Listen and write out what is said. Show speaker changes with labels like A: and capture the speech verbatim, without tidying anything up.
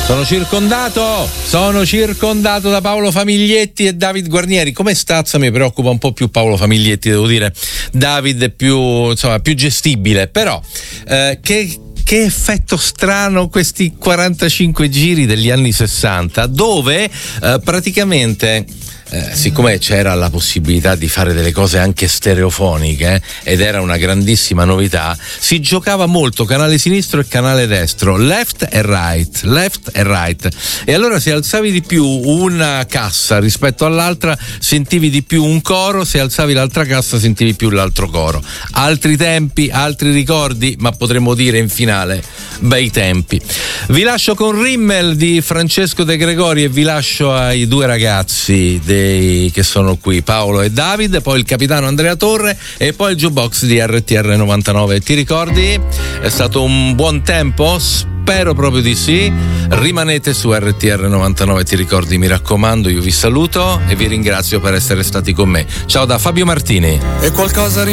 A: Sono circondato, sono circondato da Paolo Famiglietti e David Guarnieri. Come stazza mi preoccupa un po' più Paolo Famiglietti, devo dire. David è più, insomma, più gestibile, però eh, che Che effetto strano questi quarantacinque giri degli anni sessanta, dove eh, praticamente eh, siccome c'era la possibilità di fare delle cose anche stereofoniche eh, ed era una grandissima novità, si giocava molto canale sinistro e canale destro, left e right, left e right, e allora se alzavi di più una cassa rispetto all'altra sentivi di più un coro, se alzavi l'altra cassa sentivi più l'altro coro. Altri tempi, altri ricordi, ma potremmo dire in finale bei tempi. Vi lascio con Rimmel di Francesco De Gregori e vi lascio ai due ragazzi dei, che sono qui, Paolo e David, poi il capitano Andrea Torre e poi il jukebox di R T R novantanove. Ti ricordi? È stato un buon tempo? Spero proprio di sì. Rimanete su R T R novantanove, ti ricordi, mi raccomando. Io vi saluto e vi ringrazio per essere stati con me. Ciao da Fabio Martini.
B: E qualcosa